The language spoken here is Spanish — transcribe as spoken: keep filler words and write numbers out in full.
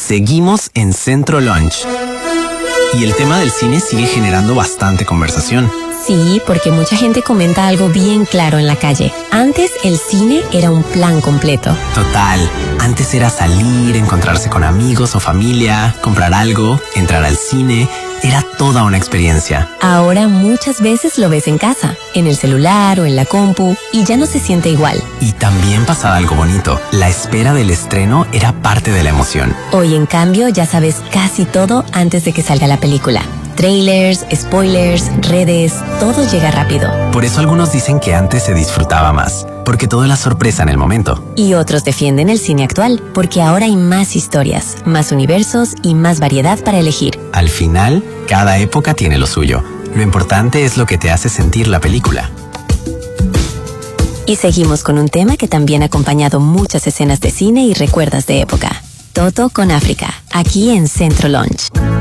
Seguimos en Centro Lunch. Y el tema del cine sigue generando bastante conversación. Sí, porque mucha gente comenta algo bien claro en la calle. Antes el cine era un plan completo. Total. Antes era salir, encontrarse con amigos o familia, comprar algo, entrar al cine. Era toda una experiencia. Ahora muchas veces lo ves en casa, en el celular o en la compu, y ya no se siente igual. Y también pasaba algo bonito. La espera del estreno era parte de la emoción. Hoy, en cambio, ya sabes casi todo antes de que salga la película. Trailers, spoilers, redes, todo llega rápido. Por eso algunos dicen que antes se disfrutaba más, porque todo era sorpresa en el momento. Y otros defienden el cine actual, porque ahora hay más historias, más universos y más variedad para elegir. Al final, cada época tiene lo suyo. Lo importante es lo que te hace sentir la película. Y seguimos con un tema que también ha acompañado muchas escenas de cine y recuerdas de época. Toto con África, aquí en Centro Lunch.